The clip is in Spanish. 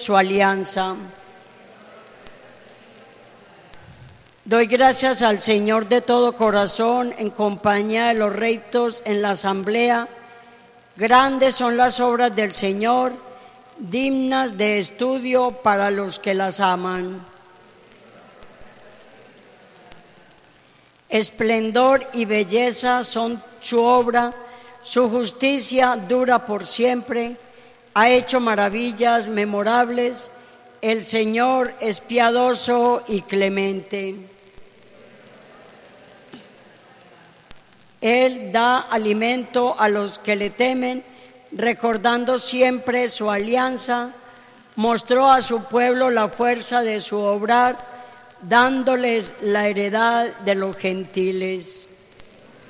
su alianza. Doy gracias al Señor de todo corazón en compañía de los rectos en la asamblea. Grandes son las obras del Señor, dignas de estudio para los que las aman. Esplendor y belleza son su obra, su justicia dura por siempre, ha hecho maravillas memorables, el Señor es piadoso y clemente. Él da alimento a los que le temen, recordando siempre su alianza, mostró a su pueblo la fuerza de su obrar, dándoles la heredad de los gentiles.